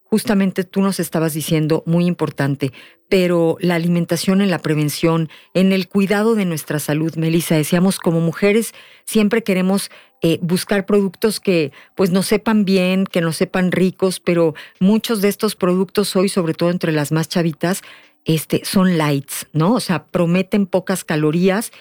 justamente tú nos estabas diciendo, muy importante, pero la alimentación en la prevención, en el cuidado de nuestra salud, Melissa, decíamos, como mujeres siempre queremos buscar productos que pues nos sepan bien, que nos sepan ricos, pero muchos de estos productos hoy, sobre todo entre las más chavitas, son lights, ¿no? O sea, prometen pocas calorías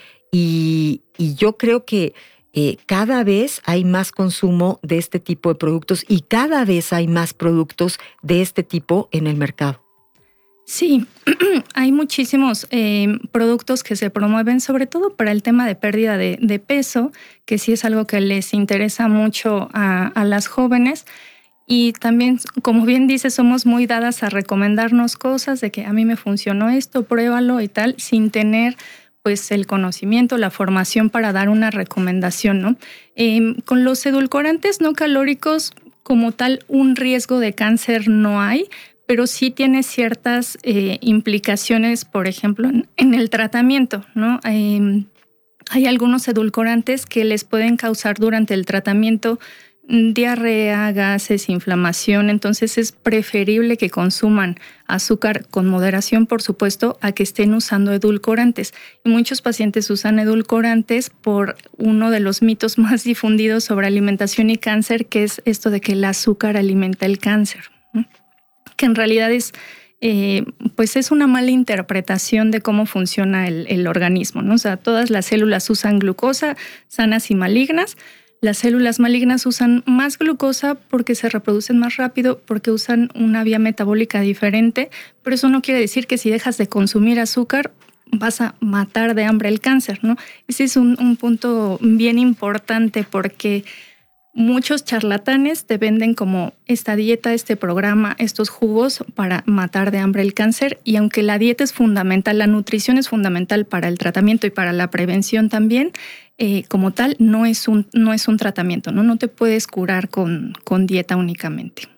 y yo creo que cada vez hay más consumo de este tipo de productos y cada vez hay más productos de este tipo en el mercado. Sí, hay muchísimos productos que se promueven, sobre todo para el tema de pérdida de peso, que sí es algo que les interesa mucho a las jóvenes. Y también, como bien dices, somos muy dadas a recomendarnos cosas de que a mí me funcionó esto, pruébalo y tal, sin tener pues el conocimiento, la formación para dar una recomendación, ¿no? Con los edulcorantes no calóricos, como tal, un riesgo de cáncer no hay, pero sí tiene ciertas implicaciones, por ejemplo, en el tratamiento, ¿no? Hay algunos edulcorantes que les pueden causar durante el tratamiento diarrea, gases, inflamación. Entonces es preferible que consuman azúcar con moderación, por supuesto, a que estén usando edulcorantes. Y muchos pacientes usan edulcorantes por uno de los mitos más difundidos sobre alimentación y cáncer, que es esto de que el azúcar alimenta el cáncer, ¿no? Que en realidad pues es una mala interpretación de cómo funciona el organismo, ¿no? O sea, todas las células usan glucosa, sanas y malignas. Las células malignas usan más glucosa porque se reproducen más rápido, porque usan una vía metabólica diferente, pero eso no quiere decir que si dejas de consumir azúcar vas a matar de hambre el cáncer, ¿no? Ese es un punto bien importante porque muchos charlatanes te venden como esta dieta, este programa, estos jugos para matar de hambre el cáncer, y aunque la dieta es fundamental, la nutrición es fundamental para el tratamiento y para la prevención también, como tal no es un tratamiento, ¿no? No te puedes curar con dieta únicamente.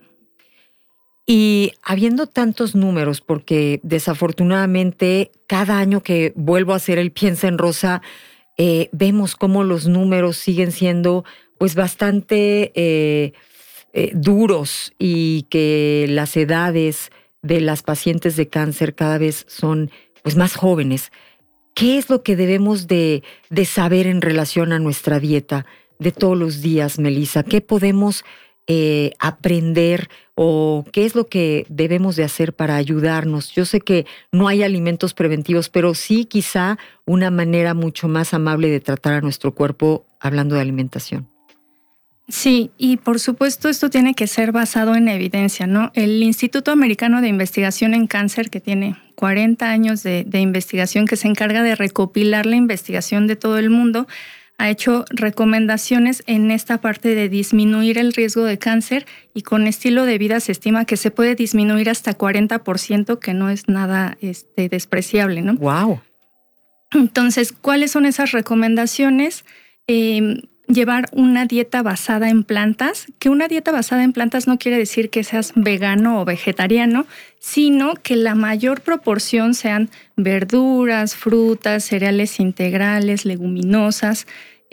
Y habiendo tantos números, porque desafortunadamente cada año que vuelvo a hacer el Piensa en Rosa, vemos cómo los números siguen siendo pues bastante duros y que las edades de las pacientes de cáncer cada vez son pues más jóvenes. ¿Qué es lo que debemos de saber en relación a nuestra dieta de todos los días, Melissa? ¿Qué podemos aprender o qué es lo que debemos de hacer para ayudarnos? Yo sé que no hay alimentos preventivos, pero sí quizá una manera mucho más amable de tratar a nuestro cuerpo hablando de alimentación. Sí, y por supuesto esto tiene que ser basado en evidencia, ¿no? El Instituto Americano de Investigación en Cáncer, que tiene 40 años de investigación, que se encarga de recopilar la investigación de todo el mundo, ha hecho recomendaciones en esta parte de disminuir el riesgo de cáncer, y con estilo de vida se estima que se puede disminuir hasta 40%, que no es nada despreciable, ¿no? ¡Wow! Entonces, ¿cuáles son esas recomendaciones? Llevar una dieta basada en plantas, que una dieta basada en plantas no quiere decir que seas vegano o vegetariano, sino que la mayor proporción sean verduras, frutas, cereales integrales, leguminosas,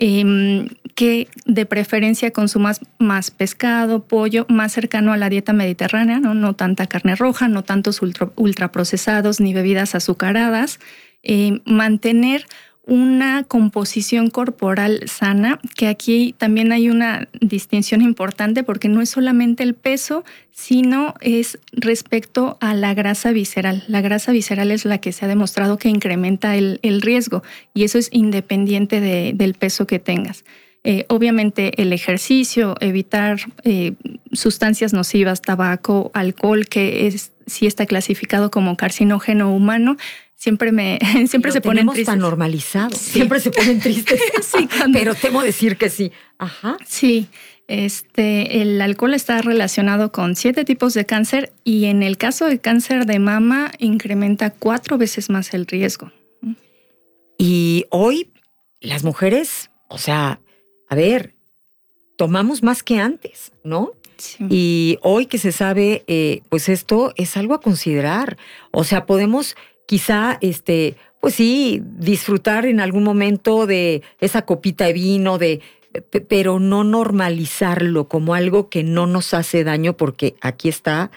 que de preferencia consumas más pescado, pollo, más cercano a la dieta mediterránea, no tanta carne roja, no tantos ultraprocesados ni bebidas azucaradas, mantener una composición corporal sana, que aquí también hay una distinción importante porque no es solamente el peso, sino es respecto a la grasa visceral. La grasa visceral es la que se ha demostrado que incrementa el riesgo, y eso es independiente del peso que tengas. Obviamente el ejercicio, evitar sustancias nocivas, tabaco, alcohol, que sí está clasificado como carcinógeno humano. Siempre se ponen tristes. Tan normalizado. Sí. Siempre se ponen tristes. Sí, pero temo decir que sí. Ajá. Sí. El alcohol está relacionado con 7 tipos de cáncer, y en el caso de cáncer de mama incrementa 4 veces más el riesgo. Y hoy las mujeres, o sea, a ver, tomamos más que antes, ¿no? Sí. Y hoy que se sabe, pues esto es algo a considerar. O sea, podemos quizá, pues sí, disfrutar en algún momento de esa copita de vino, pero no normalizarlo como algo que no nos hace daño, porque aquí está